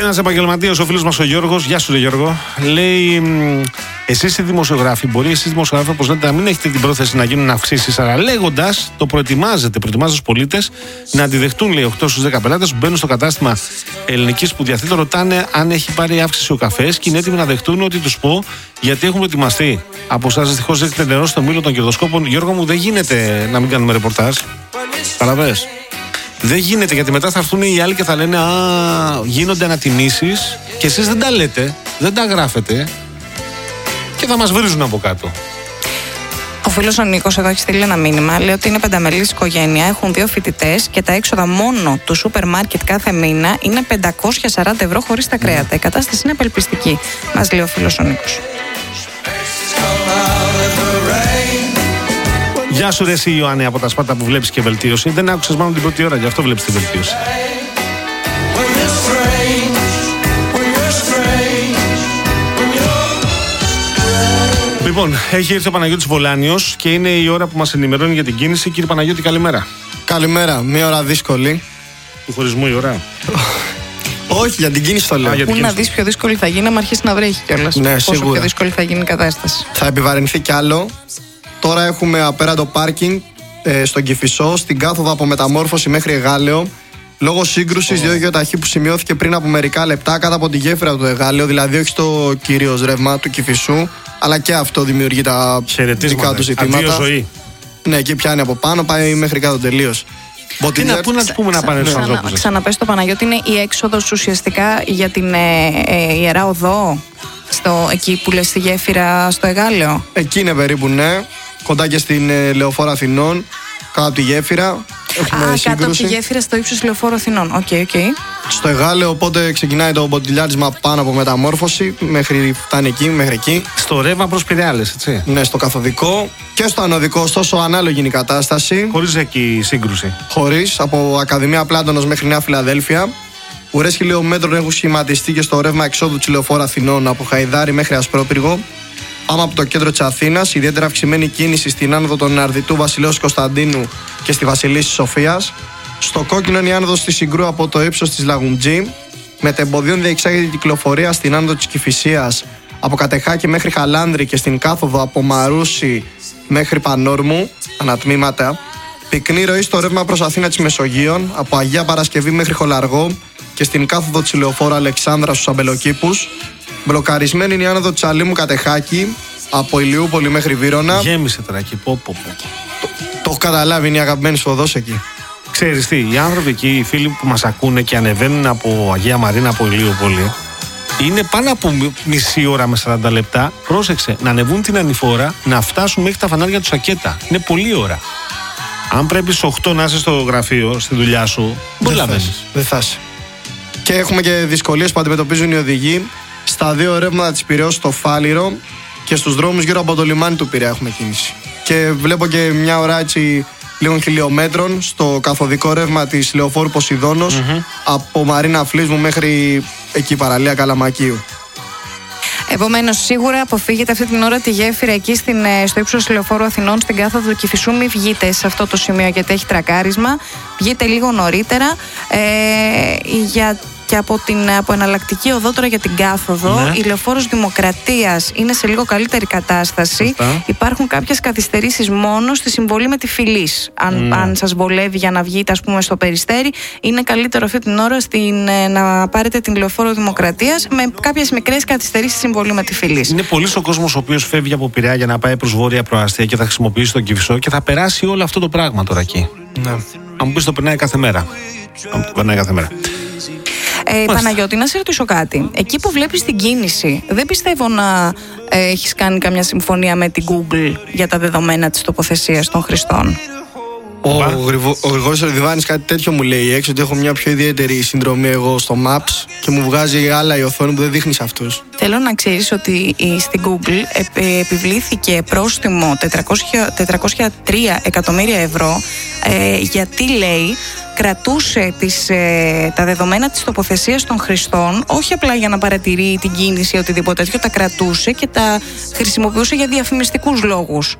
ένας επαγγελματίας, ο φίλος μας ο Γιώργος, γεια σου ρε Γιώργο, λέει: εσείς οι δημοσιογράφοι, μπορεί εσείς οι δημοσιογράφοι, όπως λέτε, να μην έχετε την πρόθεση να γίνουν αυξήσεις, αλλά λέγοντας, το προετοιμάζετε τους πολίτες να αντιδεχτούν, λέει, 8 στους 10 πελάτες που μπαίνουν στο κατάστημα ελληνικής που διαθέτει, ρωτάνε αν έχει πάρει αύξηση ο καφές και είναι έτοιμοι να δεχτούν ότι τους πω, γιατί έχουν ετοιμαστεί. Από εσάς δυστυχώς έχετε νερό στο μήλο των κερδοσκόπων. Γιώργο μου, δεν γίνεται να μην κάνουμε ρεπορτάζ. Καταλαβες. Δεν γίνεται, γιατί μετά θα έρθουν οι άλλοι και θα λένε: α, γίνονται ανατιμήσεις και εσείς δεν τα λέτε, δεν τα γράφετε και θα μας βρίζουν από κάτω. Ο φίλος ο Νίκος εδώ έχει στείλει ένα μήνυμα. Λέει ότι είναι πενταμελής οικογένεια, έχουν 2 φοιτητές και τα έξοδα μόνο του σούπερ μάρκετ κάθε μήνα είναι 540 ευρώ χωρίς τα κρέατα. Η κατάσταση είναι απελπιστική, μας λέει ο φίλος ο Νίκος. Γεια σου ρε εσύ Ιωάννη από τα Σπάτα που βλέπεις και βελτίωση. Δεν άκουσες μάλλον την πρώτη ώρα, γι' αυτό βλέπεις τη βελτίωση. Λοιπόν, έχει έρθει ο Παναγιώτης Βολάνιος και είναι η ώρα που μας ενημερώνει για την κίνηση. Κύριε Παναγιώτη, καλημέρα. Καλημέρα, μία ώρα δύσκολη. Του χωρισμού η ώρα. Όχι, για την κίνηση το λέω. Πού να δεις πιο δύσκολη θα γίνει, άμα αρχίσει να βρέχει κιόλας. Ναι, πόσο σίγουρα. πιο δύσκολη θα γίνει η κατάσταση. Θα επιβαρυνθεί κι άλλο. Τώρα έχουμε απέραντο πάρκινγκ στον Κηφισό, στην κάθοδο από Μεταμόρφωση μέχρι Εγάλεο. Λόγω σύγκρουσης δύο γεωταχή που σημειώθηκε πριν από μερικά λεπτά κάτω από τη γέφυρα του Εγάλεο, δηλαδή όχι στο κυρίως ρεύμα του Κηφισού, αλλά και αυτό δημιουργεί τα δικά του ζητήματα. Ζωή. Ναι, εκεί πιάνει από πάνω, πάει μέχρι κάτω τελείως. Πού να τους πούμε να πάνε στους ανθρώπους. Ξαναπες το Παναγιώτη, είναι η έξοδος ουσιαστικά για την Ιερά Οδό, εκεί που λες στη γέφυρα στο Εγάλεο. Εκεί είναι περίπου, ναι. Κοντά και στην Λεωφόρο Αθηνών, κάτω από τη γέφυρα. Κάτω από τη γέφυρα στο ύψος Λεωφόρου Αθηνών. Οκ. Στο Εγάλεο, οπότε ξεκινάει το μποτιλιάρισμα πάνω από Μεταμόρφωση, μέχρι φτάνει εκεί, μέχρι εκεί. Στο ρεύμα προς Πειραιά, λες, έτσι. Ναι, στο καθοδικό και στο ανωδικό, ωστόσο ανάλογη είναι η κατάσταση. Χωρίς εκεί σύγκρουση. Χωρίς, από Ακαδημία Πλάτωνος μέχρι Νέα Φιλαδέλφια. Ουρές χιλιόμετρων έχουν σχηματιστεί και στο ρεύμα εξόδου της Λεωφόρου Αθηνών από Χαϊδάρι μέχρι Ασπρόπυργο. Πάμε από το κέντρο της Αθήνας, ιδιαίτερα αυξημένη κίνηση στην άνοδο των Αρδιτού Βασιλέως Κωνσταντίνου και στη Βασιλής της Σοφίας. Στο κόκκινο είναι η άνοδος της Συγκρού από το ύψος της Λαγουντζή. Μετεμποδίων διεξάγεται η κυκλοφορία στην άνοδο της Κηφισίας από Κατεχάκη μέχρι Χαλάνδρη και στην κάθοδο από Μαρούσι μέχρι Πανόρμου, ανατμήματα. Πυκνή ροή στο ρεύμα προς Αθήνα της Μεσογείων από Αγία Παρασκευή μέχρι Χολαργό και στην κάθοδο της Λεωφόρου Αλεξάνδρα στους Αμπελοκήπους. Μπλοκαρισμένη είναι η άνοδο της Αλήμου Κατεχάκη από Ηλιούπολη μέχρι Βύρωνα. Γέμισε τώρα εκεί. Το έχω καταλάβει, είναι η αγαπημένη σου οδός εκεί. Ξέρεις τι, οι άνθρωποι εκεί, οι φίλοι που μας ακούνε και ανεβαίνουν από Αγία Μαρίνα, από Ηλιούπολη, είναι πάνω από μισή ώρα με 40 λεπτά. Πρόσεξε, να ανεβούν την ανηφόρα, να φτάσουν μέχρι τα φανάρια του Σακέτα. Είναι πολλή ώρα. Αν πρέπει στις 8 να είσαι στο γραφείο, στη δουλειά σου, μπορεί να βαίνεις. Δεν θα είσαι. Και έχουμε και δυσκολίες που αντιμετωπίζουν οι οδηγοί στα δύο ρεύματα της Πειραιώς στο Φάληρο και στους δρόμους γύρω από το λιμάνι του Πειραιά έχουμε κίνηση. Και βλέπω και μια ώρα έτσι λίγων χιλιόμετρων στο καθοδικό ρεύμα της Λεωφόρου Ποσειδώνος από Μαρίνα Φλίσμου μέχρι εκεί παραλία Καλαμακίου. Επομένως, σίγουρα αποφύγετε αυτή την ώρα τη γέφυρα εκεί στο ύψος Λεωφόρου Αθηνών, στην κάθοδο του Κηφισού. Μην βγείτε σε αυτό το σημείο γιατί έχει τρακάρισμα. Βγείτε λίγο νωρίτερα. Και από εναλλακτική οδό τώρα για την κάθοδο, ναι. Η Λεωφόρος Δημοκρατίας είναι σε λίγο καλύτερη κατάσταση. Σωστά. Υπάρχουν κάποιες καθυστερήσεις μόνο στη συμβολή με τη Φιλής. Αν σας βολεύει για να βγείτε, ας πούμε, στο Περιστέρι, είναι καλύτερο αυτή την ώρα να πάρετε την Λεωφόρο Δημοκρατίας με κάποιες μικρές καθυστερήσεις στη συμβολή με τη Φιλής. Είναι πολύς ο κόσμος ο οποίος φεύγει από Πειραιά για να πάει προς βόρεια προαστία και θα χρησιμοποιήσει τον Κηφισό και θα περάσει όλο αυτό το πράγμα τώρα εκεί. Ναι. Αν μου πεις το περνάει κάθε μέρα. Παναγιώτη, να σε ρωτήσω κάτι. Εκεί που βλέπεις την κίνηση, δεν πιστεύω να έχεις κάνει καμιά συμφωνία με την Google για τα δεδομένα της τοποθεσίας των χρηστών. Ο Γρηγόρης Ορδιβάνης κάτι τέτοιο μου λέει έξω, ότι έχω μια πιο ιδιαίτερη συνδρομή εγώ στο Maps και μου βγάζει άλλα η οθόνη που δεν δείχνει σε αυτούς. Θέλω να ξέρεις ότι στην Google επιβλήθηκε πρόστιμο 403 εκατομμύρια ευρώ γιατί λέει κρατούσε τα δεδομένα της τοποθεσίας των χρηστών όχι απλά για να παρατηρεί την κίνηση ή οτιδήποτε τέτοιο, τα κρατούσε και τα χρησιμοποιούσε για διαφημιστικούς λόγους.